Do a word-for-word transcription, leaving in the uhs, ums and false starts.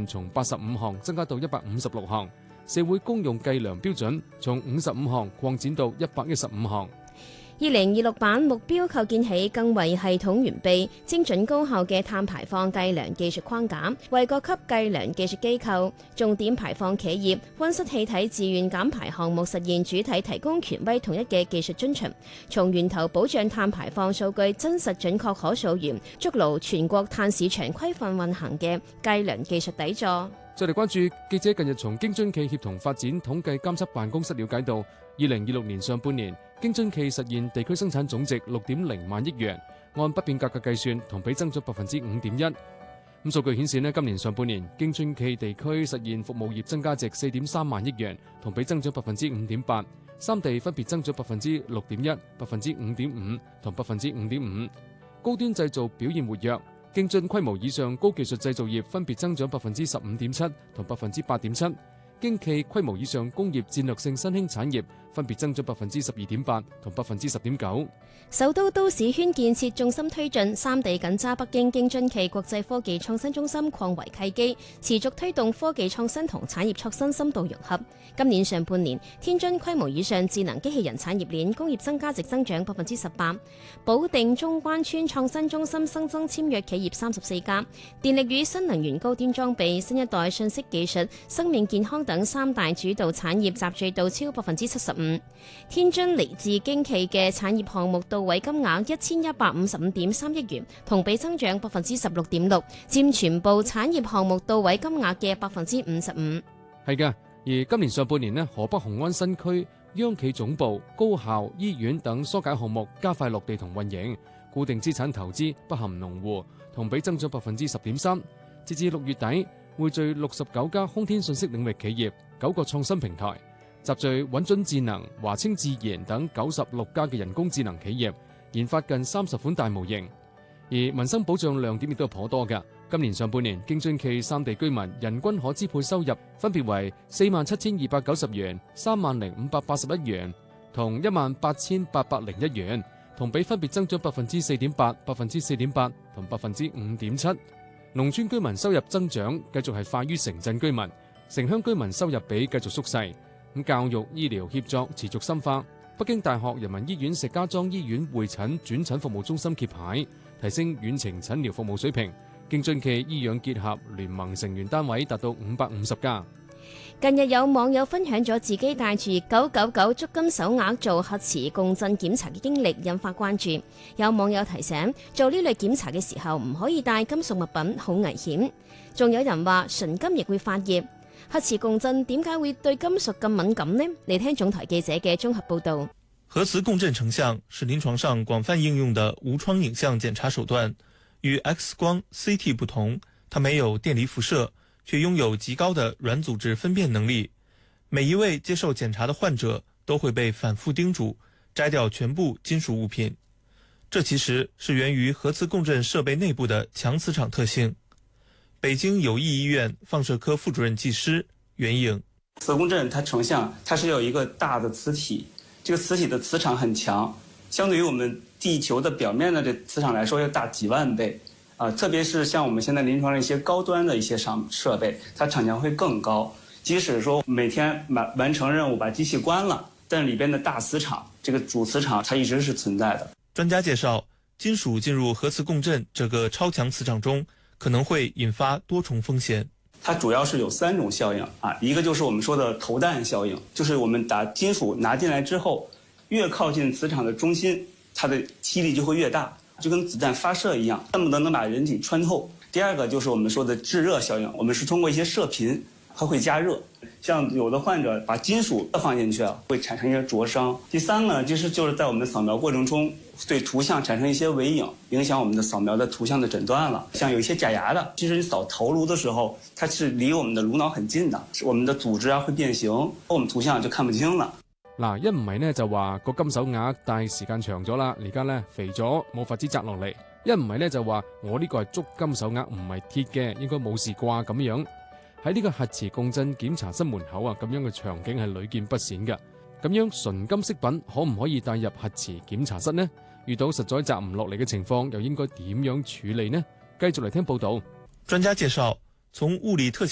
範從八十五項增加到一百五十六項，社會公用計量標準從五十五項擴展到一百一十五項。 二零二六版目標構建起更為系統完備、精準高效嘅碳排放計量技術框架，為各級計量技術機構、重點排放企業、溫室氣體自願減排項目實現主體提供權威統一嘅技術遵循，從源頭保障碳排放數據真實準確可溯源，築牢全國碳市場規範運行嘅計量技術底座。 再嚟關注記者近日從京津冀協同發展統計監測辦公室了解到，二零二六年上半年京津冀實現地區生產總值六點零萬億元，按不變價格計算，同比增長百分之五點一。咁數據顯示呢，今年上半年京津冀地區實現服務業增加值四點三萬億元，同比增長百分之五點八。三地分別增長百分之六點一、百分之五點五同百分之五點五。高端製造表現活躍。京津規模以上高技術製造業分別增長百分之十五點七同百分之八點七，京冀規模以上工業戰略性新興產業分別增長百分之十二點八同百分之十點九。 首都都市圈建設重心推進，三地緊揸北京京津冀國際科技創新中心擴圍契機，持續推動科技創新同產業創新深度融合。今年上半年，天津規模以上智能機器人產業鏈工業增加值增長百分之十八，保定中關村創新中心新增簽約企業三十四家，電力與新能源高端裝備、新一代信息技術、生命健康等三大主導產業集聚度超百分之七十五。天津嚟自京冀嘅產業項目到位金額一千一百五十五點三億元，同比增長百分之十六點六，佔全部產業項目到位金額嘅百分之五十五。 係嘅，而今年上半年呢，河北雄安新區央企總部、高校、醫院等疏解項目加快落地同運營，固定資產投資不含農戶，同比增長百分之十點三。截至六月底，匯聚六十九家空天信息領域企業、九個創新平台，集聚穩準智能、華清智研等九十六家嘅人工智能企業，研發近三十款大模型。而民生保障亮點亦都頗多嘅。今年上半年，京津冀三地居民人均可支配收入分別為四萬七千二百九十元、三萬零五百八十一元同一萬八千八百零一元，同比分別增長百分之四點八、百分之四點八同百分之五點七。農村居民收入增長繼續係快於城鎮居民，城鄉居民收入比繼續縮細。咁教育醫療協作持續深化。北京大學人民醫院石家莊醫院會診轉診服務中心揭牌，提升遠程診療服務水平。京津冀醫養結合聯盟成員單位達到五百五十家。 近日有網友分享咗自己帶住九九九足金手鐲做核磁共振檢查嘅經歷，引發關注。有網友提醒，做呢類檢查嘅時候唔可以帶金屬物品，好危險。仲有人話純金亦會發熱。核磁共振點解會對金屬咁敏感呢？嚟聽總台記者嘅綜合報導。 核磁共振成像是臨床上廣泛應用的無創影像檢查手段，與 X 光、C T 不同，它沒有電離輻射，卻擁有極高的軟組織分辨能力。每一位接受檢查的患者都會被反覆叮囑摘掉全部金屬物品，這其實是源於核磁共振設備內部的強磁場特性。北京友誼醫院放射科副主任技師袁穎， 磁共振它成像，它是有一個大的磁體，這個磁體的磁場很強，相對於我們地球的表面的這磁場來說要大幾萬倍啊、呃！特別是像我們現在臨床上一些高端的一些上設備，它場強會更高。即使說每天完完成任務把機器關了，但裏邊的大磁場，這個主磁場它一直是存在的。 專家介紹，金屬進入核磁共振這個超強磁場中，可能會引發多重風險。 它主要是有三種效應啊，一個就是我們說的投彈效應，就是我們把金屬拿進來之後，越靠近磁場的中心，它的吸力就會越大，就跟子彈發射一樣，恨不得能把人體穿透。第二個就是我們說的制熱效應，我們是通過一些射頻，它會加熱，像有的患者把金屬放進去啊，會產生一些灼傷。第三個呢，就是就是在我們的掃描過程中，對圖像產生一些微影，影響我們的掃描的圖像的診斷了。像有一些假牙的，其實你掃頭顱的時候，它是離我們的顱腦很近的，我們的組織啊會變形，我們圖像就看不清了。 嗱，一唔係呢就話個金手鐲戴時間長咗啦，而家呢肥咗冇法子摘落嚟；一唔係呢就話我呢個係足金手鐲，唔係鐵嘅，應該冇事啩咁樣。喺呢個核磁共振檢查室門口啊，咁樣嘅場景係屢見不鮮嘅。咁樣純金飾品可唔可以帶入核磁檢查室呢？遇到實在摘唔落嚟嘅情況，又應該點樣處理呢？繼續嚟聽報道。 專家介紹，從物理特性